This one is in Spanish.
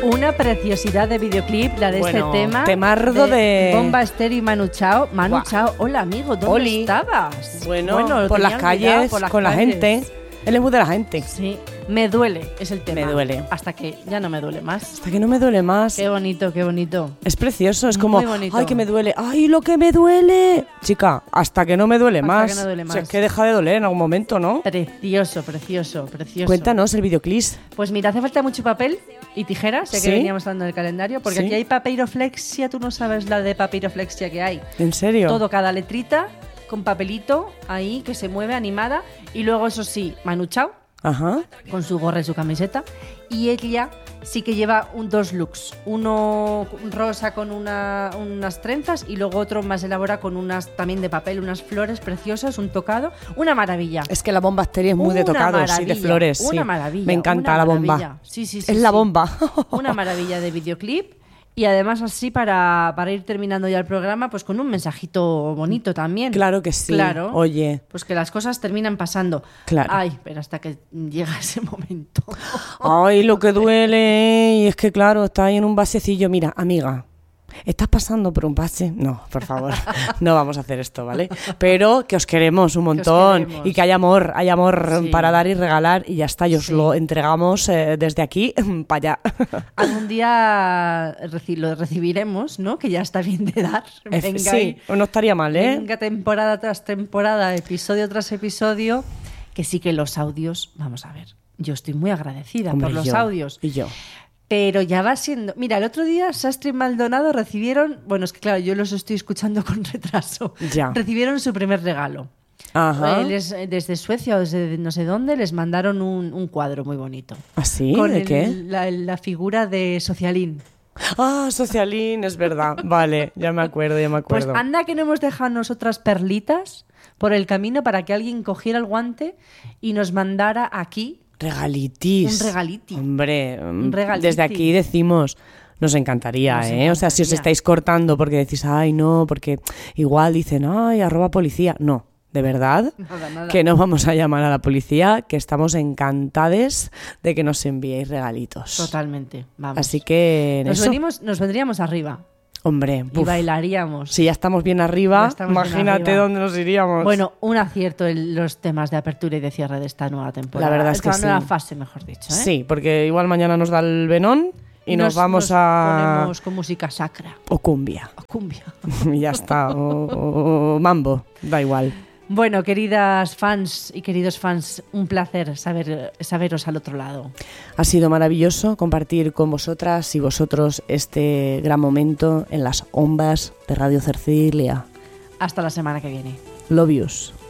Una preciosidad de videoclip, la de Bueno, este tema. temardo de Bomba Estéreo y Manu Chao. Manu Buah. Chao, hola amigo, ¿dónde Oli. estabas? Bueno, lo por las tenía calles, olvidado, por las con la calles. gente. Él es muy de la gente. Sí, me duele, es el tema. Me duele. Hasta que ya no me duele más. Hasta que no me duele más. Qué bonito, qué bonito. Es precioso, es como, Muy bonito. ay, que me duele, ay, lo que me duele. Chica, hasta que no me duele Hasta más. que no duele O sea, más. es que deja de doler en algún momento, ¿no? Precioso, precioso, precioso. Cuéntanos el videoclip. Pues mira, hace falta mucho papel y tijeras, ya que ¿Sí? veníamos hablando del calendario, porque ¿Sí? aquí hay papiroflexia, tú no sabes la de papiroflexia que hay. ¿En serio? Todo, cada letrita con papelito ahí que se mueve animada, y luego eso sí, Manu Chao Ajá. con su gorra y su camiseta, y ella sí que lleva dos looks, uno rosa con unas trenzas y luego otro más elaborado con unas también de papel, unas flores preciosas, un tocado, una maravilla. Es que la bomba estéreo es muy de Una tocados y de maravilla, flores. una sí. maravilla, Me encanta una la bomba. maravilla. Sí, sí, sí, es la sí. bomba. Una maravilla de videoclip. Y además así para ir terminando ya el programa, pues con un mensajito bonito también. Claro que sí. Claro. Oye. Pues que las cosas terminan pasando. Claro. Ay, pero hasta que llega ese momento. Ay, lo que duele. Y es que claro, está ahí en un basecillo. Mira, amiga, ¿estás pasando por un base? No, por favor, no vamos a hacer esto, ¿vale? Pero que os queremos un montón queremos. y que hay amor Sí. para dar y regalar y ya está, y os Sí. lo entregamos desde aquí para allá. Algún día lo recibiremos, ¿no? Que ya está bien de dar. Venga Sí, ahí. no estaría mal, ¿eh? Venga temporada tras temporada, episodio tras episodio, que sí que los audios, vamos a ver, yo estoy muy agradecida Hombre, por los yo. audios. Y yo. Pero ya va siendo... Mira, el otro día Sastre y Maldonado recibieron... Bueno, es que claro, yo los estoy escuchando con retraso. Ya. Recibieron su primer regalo. Ajá. Desde Suecia o desde no sé dónde les mandaron un cuadro muy bonito. ¿Así? Con ¿De qué? la figura de Socialín. Ah, Socialín, es verdad. Vale, ya me acuerdo, Pues anda que no hemos dejado nosotras perlitas por el camino para que alguien cogiera el guante y nos mandara aquí Regalitis. un regaliti. Hombre, Un regaliti. desde aquí decimos, nos encantaría, Nos ¿eh? O sea, si os encantaría. estáis cortando porque decís, ay, no, porque igual dicen, ay, @policía. No, de verdad, Nada. que no vamos a llamar a la policía, que estamos encantades de que nos enviéis regalitos. Totalmente, vamos. Así que en eso, Nos vendríamos arriba hombre, y buf, bailaríamos. si ya estamos bien arriba, Ya estamos bien imagínate arriba. dónde nos iríamos. Bueno, un acierto en los temas de apertura y de cierre de esta nueva temporada. La verdad es que esta nueva sí. fase, mejor dicho. ¿eh? Sí, porque igual mañana nos da el venón y nos vamos a... ponemos con música sacra O cumbia. o cumbia. Y ya está. O mambo, da igual. Bueno, queridas fans y queridos fans, un placer saberos al otro lado. Ha sido maravilloso compartir con vosotras y vosotros este gran momento en las ondas de Radio Cercilia. Hasta la semana que viene. Love yous.